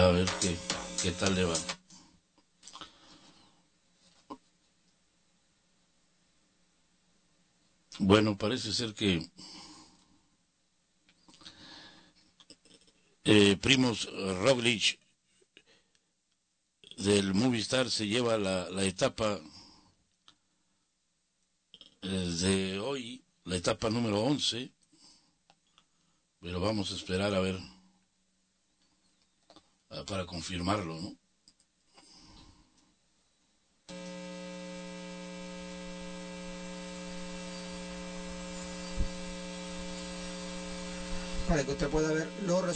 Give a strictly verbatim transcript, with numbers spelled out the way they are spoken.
A ver qué, qué tal le va. Bueno, parece ser que eh, Primož Roglič del Movistar se lleva la, la etapa eh, de hoy, la etapa número once, pero vamos a esperar a ver a, para confirmarlo, ¿no? Para que usted pueda ver los resultados.